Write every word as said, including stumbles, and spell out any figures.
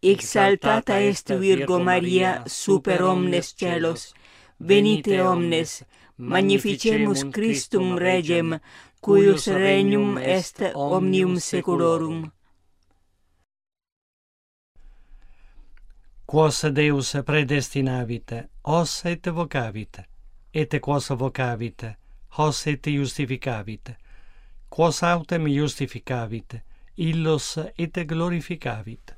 exaltata est Virgo Maria super omnes celos, venite omnes, magnificemus Christum Regem, cuius regnum est omnium saeculorum. Quos Deus predestinavit, os et vocavit, et quos vocavit, os et justificavit, quos autem justificavit, illos et glorificavit.